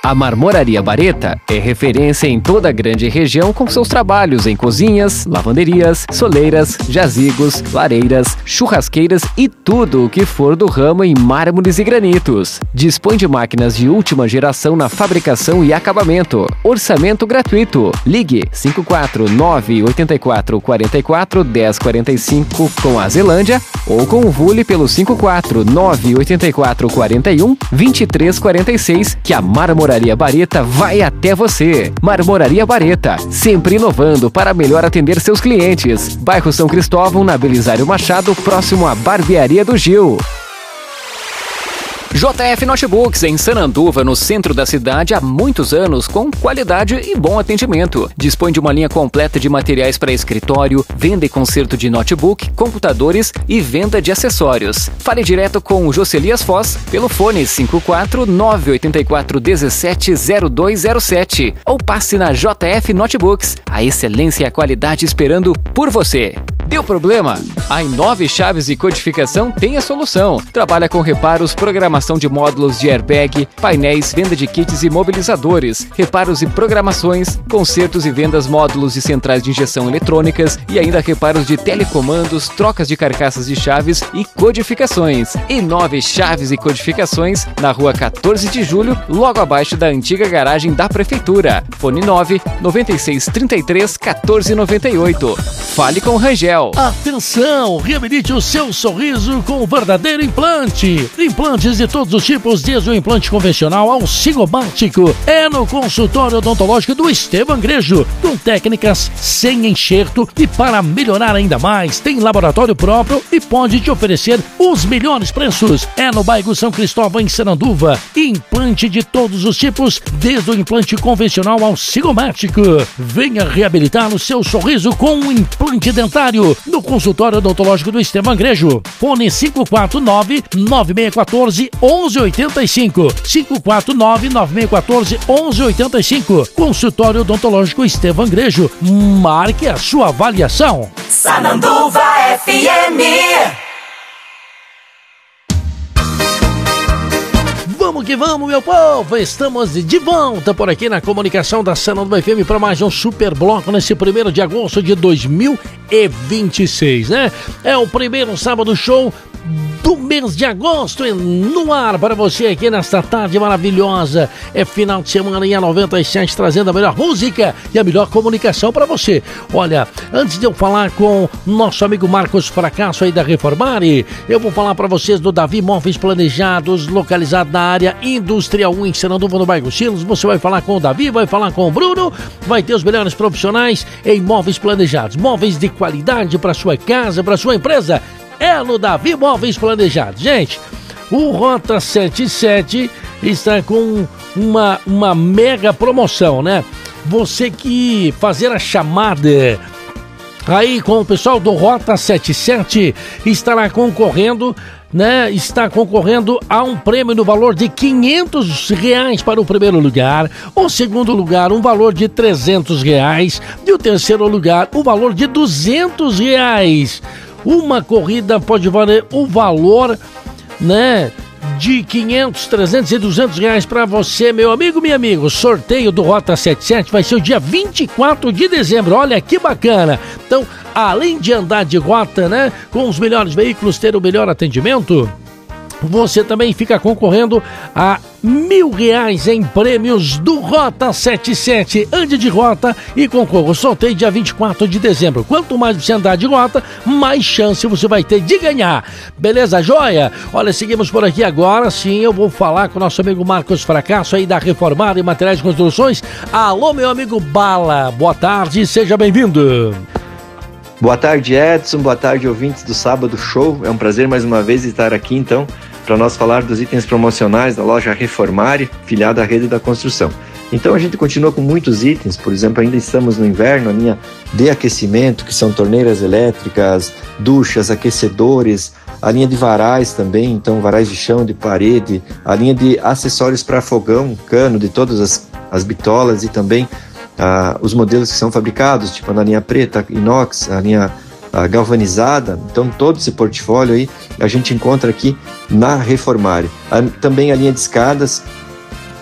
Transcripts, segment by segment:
A Marmoraria Bareta é referência em toda a grande região com seus trabalhos em cozinhas, lavanderias, soleiras, jazigos, lareiras, churrasqueiras e tudo o que for do ramo em mármores e granitos. Dispõe de máquinas de última geração na fabricação e acabamento. Orçamento gratuito. Ligue 54984441045 com a Zelândia ou com o Vule pelo 54984412346 que a Marmoraria Bareta vai até você. Marmoraria Bareta, sempre inovando para melhor atender seus clientes. Bairro São Cristóvão, na Belisário Machado, próximo à Barbearia do Gil. JF Notebooks, em Sananduva, no centro da cidade, há muitos anos, com qualidade e bom atendimento. Dispõe de uma linha completa de materiais para escritório, venda e conserto de notebook, computadores e venda de acessórios. Fale direto com o Jocelias Foz pelo fone 54984170207 ou passe na JF Notebooks. A excelência e a qualidade esperando por você. Deu problema? A Inove Chaves e Codificação tem a solução. Trabalha com reparos, programação de módulos de airbag, painéis, venda de kits e mobilizadores, reparos e programações, consertos e vendas módulos de centrais de injeção eletrônicas e ainda reparos de telecomandos, trocas de carcaças de chaves e codificações. Inove Chaves e Codificações, na rua 14 de julho, logo abaixo da antiga garagem da Prefeitura. Fone 996331498. Fale com Rangel. Atenção! Reabilite o seu sorriso com o verdadeiro implante. Implantes de todos os tipos, desde o implante convencional ao cigomático. É no consultório odontológico do Estevam Grejo, com técnicas sem enxerto e para melhorar ainda mais, tem laboratório próprio e pode te oferecer os melhores preços. É no bairro São Cristóvão, em Sananduva. Implante de todos os tipos, desde o implante convencional ao cigomático. Venha reabilitar o seu sorriso com um implante dentário no consultório odontológico do Estevam Grejo. Fone 549-9614-1185. 549-9614-1185. Consultório odontológico Estevam Grejo. Marque a sua avaliação. Sananduva FM. Vamos que vamos, meu povo! Estamos de volta por aqui na comunicação da Sananduva FM para mais um super bloco nesse 1º de agosto de 2026, né? É o primeiro sábado show do mês de agosto no ar para você aqui nesta tarde maravilhosa. É final de semana em A97 trazendo a melhor música e a melhor comunicação para você. Olha, antes de eu falar com nosso amigo Marcos Fracasso aí da Reformare, eu vou falar para vocês do Davi Móveis Planejados, localizado na área Industrial 1 em Sananduva, no bairro Silos. Você vai falar com o Davi, vai falar com o Bruno, vai ter os melhores profissionais em móveis planejados, móveis de qualidade para sua casa, para sua empresa. É no Davi Móveis Planejados. Gente, o Rota 77 está com uma mega promoção, né? Você que fazer a chamada aí com o pessoal do Rota 77 estará concorrendo, né? Está concorrendo a um prêmio no valor de R$500 para o primeiro lugar, o segundo lugar um valor de R$300 e o terceiro lugar o valor de R$200. Uma corrida pode valer o valor, né, de 500, 300 e R$200 para você, meu amigo, minha amiga. O sorteio do Rota 77 vai ser o dia 24 de dezembro. Olha que bacana. Então, além de andar de rota, né, com os melhores veículos, ter o melhor atendimento, você também fica concorrendo a R$1.000 em prêmios do Rota 77. Ande de rota e concorra. Sorteio dia 24 de dezembro. Quanto mais você andar de rota, mais chance você vai ter de ganhar. Beleza, joia? Olha, seguimos por aqui agora. Sim, eu vou falar com o nosso amigo Marcos Fracasso aí da Reformare e Materiais de Construções. Alô, meu amigo Bala. Boa tarde, seja bem-vindo. Boa tarde, Edson. Boa tarde, ouvintes do Sábado Show. É um prazer mais uma vez estar aqui, então, para nós falar dos itens promocionais da loja Reformare, filiada à Rede da Construção. Então a gente continua com muitos itens, por exemplo, ainda estamos no inverno, a linha de aquecimento, que são torneiras elétricas, duchas, aquecedores, a linha de varais também, então varais de chão, de parede, a linha de acessórios para fogão, cano, de todas as bitolas e também os modelos que são fabricados, tipo na linha preta, inox, a linha galvanizada. Então todo esse portfólio aí a gente encontra aqui na Reformare. Também a linha de escadas,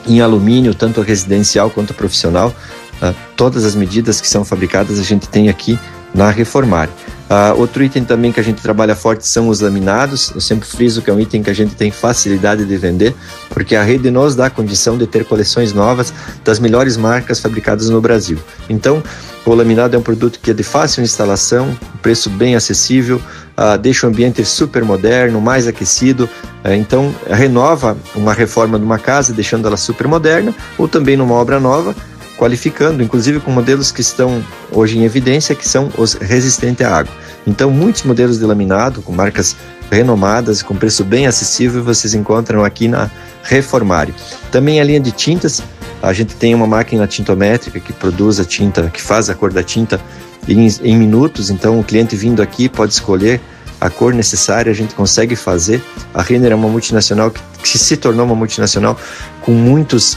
em alumínio, tanto residencial quanto profissional. Todas as medidas que são fabricadas a gente tem aqui na Reformare. Outro item também que a gente trabalha forte são os laminados. Eu sempre friso que é um item que a gente tem facilidade de vender, porque a rede nos dá a condição de ter coleções novas das melhores marcas fabricadas no Brasil. Então, o laminado é um produto que é de fácil instalação, preço bem acessível, deixa o ambiente super moderno, mais aquecido. Então, renova uma reforma de uma casa, deixando ela super moderna, ou também numa obra nova, qualificando, inclusive com modelos que estão hoje em evidência, que são os resistentes à água. Então, muitos modelos de laminado, com marcas renomadas, com preço bem acessível, vocês encontram aqui na Reformare. Também a linha de tintas, a gente tem uma máquina tintométrica que produz a tinta, que faz a cor da tinta em minutos, então o cliente vindo aqui pode escolher a cor necessária, a gente consegue fazer. A Renner é uma multinacional que se tornou uma multinacional com muitos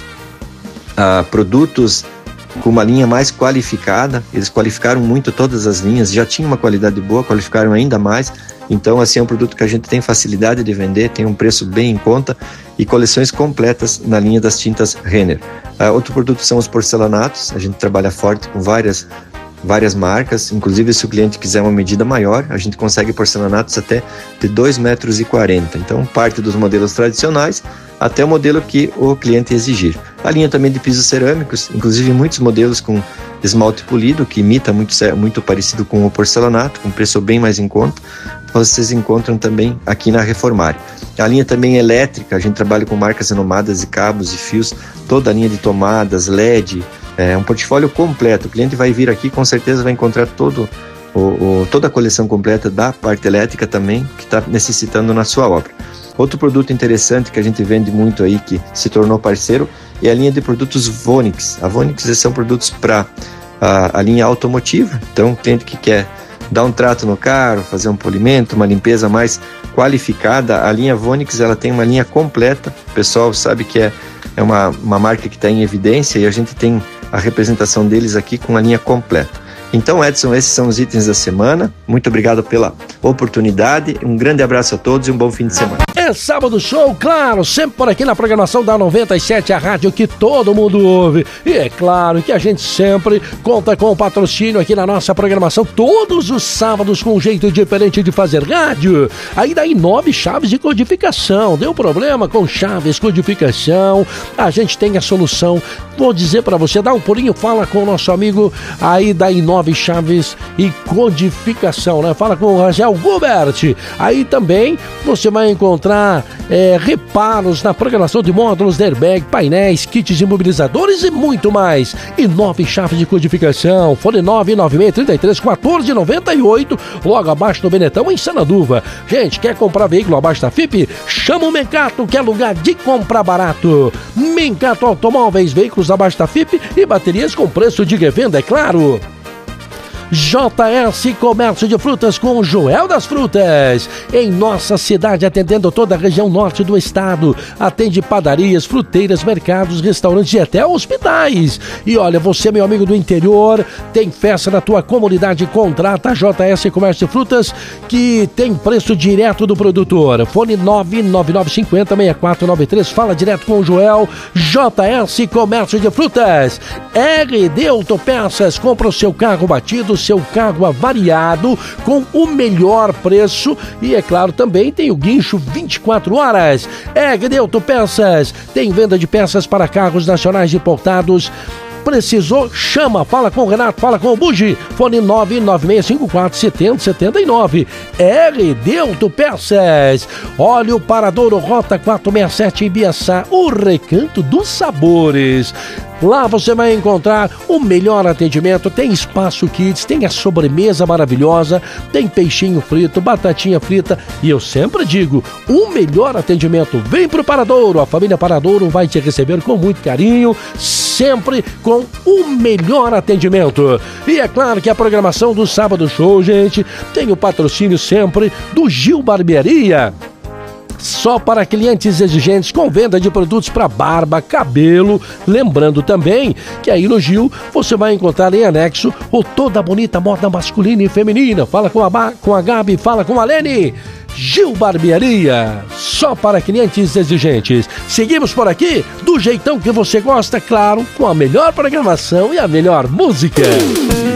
produtos com uma linha mais qualificada. Eles qualificaram muito todas as linhas, já tinha uma qualidade boa, qualificaram ainda mais. Então, assim, é um produto que a gente tem facilidade de vender, tem um preço bem em conta e coleções completas na linha das tintas Renner. Outro produto são os porcelanatos. A gente trabalha forte com várias marcas, inclusive se o cliente quiser uma medida maior, a gente consegue porcelanatos até de 2,40 metros. Então, parte dos modelos tradicionais até o modelo que o cliente exigir. A linha também de pisos cerâmicos, inclusive muitos modelos com esmalte polido, que imita muito parecido com o porcelanato, com preço bem mais em conta, vocês encontram também aqui na Reformare. A linha também elétrica, a gente trabalha com marcas renomadas de cabos e fios, toda a linha de tomadas, LED, um portfólio completo. O cliente vai vir aqui, com certeza vai encontrar toda a coleção completa da parte elétrica também, que está necessitando na sua obra. Outro produto interessante que a gente vende muito aí, que se tornou parceiro, é a linha de produtos Vonix. A Vonix são produtos para a linha automotiva. Então, o cliente que quer dar um trato no carro, fazer um polimento, uma limpeza mais qualificada, a linha Vonix ela tem uma linha completa. O pessoal sabe que é uma marca que está em evidência e a gente tem a representação deles aqui com a linha completa. Então, Edson, esses são os itens da semana. Muito obrigado pela oportunidade. Um grande abraço a todos e um bom fim de semana. É Sábado Show, claro, sempre por aqui na programação da 97, a rádio que todo mundo ouve. E é claro que a gente sempre conta com o patrocínio aqui na nossa programação, todos os sábados com um jeito diferente de fazer rádio. Aí daí 9 chaves de codificação. Deu problema com chaves, codificação, a gente tem a solução. Vou dizer pra você, dá um pulinho, fala com o nosso amigo aí da Inove Chaves e Codificação, né? Fala com o Rangel Gubert. Aí também você vai encontrar reparos na programação de módulos de airbag, painéis, kits imobilizadores e muito mais. Inove Chaves de Codificação, fone 996331498, logo abaixo do Benetão, em Sananduva. Gente, quer comprar veículo abaixo da FIP? Chama o Mencato, que é lugar de comprar barato. Mencato Automóveis, veículos abaixo da FIP e baterias com preço de revenda, é claro. JS Comércio de Frutas com Joel das Frutas, em nossa cidade, atendendo toda a região norte do estado. Atende padarias, fruteiras, mercados, restaurantes e até hospitais. E olha, você, meu amigo do interior, tem festa na tua comunidade, contrata a JS Comércio de Frutas, que tem preço direto do produtor. Fone 99950-6493, fala direto com o Joel. JS Comércio de Frutas. RD Autopeças, compra o seu carro batido, seu carro avariado com o melhor preço e, é claro, também tem o guincho 24 horas. RD Autopeças tem venda de peças para carros nacionais importados. Precisou? Chama, fala com o Renato, fala com o Bugi. Fone 996547079. RD Autopeças. Olha o Paradouro Rota 467 em Biaçá, o Recanto dos Sabores. Lá você vai encontrar o melhor atendimento, tem espaço kids, tem a sobremesa maravilhosa, tem peixinho frito, batatinha frita e eu sempre digo, o melhor atendimento. Vem pro Paradouro, a família Paradouro vai te receber com muito carinho, sempre com o melhor atendimento. E é claro que a programação do Sábado Show, gente, tem o patrocínio sempre do Gil Barbearia. Só para clientes exigentes com venda de produtos para barba, cabelo. Lembrando também que aí no Gil você vai encontrar em anexo o toda bonita moda masculina e feminina. Fala com a Gabi, fala com a Lene. Gil Barbearia, só para clientes exigentes. Seguimos por aqui, do jeitão que você gosta, claro, com a melhor programação e a melhor música.